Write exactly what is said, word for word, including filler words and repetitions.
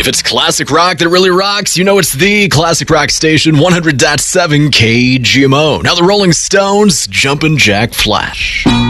If it's classic rock that really rocks, you know it's the classic rock station, one hundred point seven K G M O. Now the Rolling Stones, Jumpin' Jack Flash.